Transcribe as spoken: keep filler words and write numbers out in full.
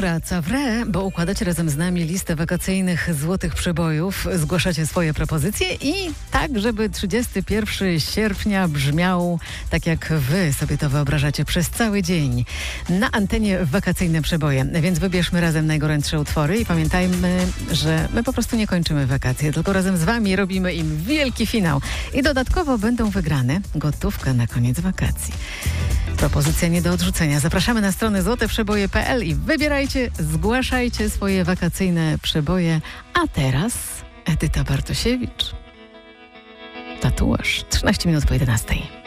Praca w re, bo układacie razem z nami listę wakacyjnych złotych przebojów, zgłaszacie swoje propozycje i tak, żeby trzydziestego pierwszego sierpnia brzmiał tak, jak wy sobie to wyobrażacie przez cały dzień. Na antenie wakacyjne przeboje, więc wybierzmy razem najgorętsze utwory i pamiętajmy, że my po prostu nie kończymy wakacje, tylko razem z wami robimy im wielki finał. I dodatkowo będą wygrane gotówka na koniec wakacji. Propozycja nie do odrzucenia. Zapraszamy na stronę złote przeboje kropka pe el i wybierajcie, zgłaszajcie swoje wakacyjne przeboje. A teraz Edyta Bartosiewicz. Tatuaż. trzynaście minut po jedenastej.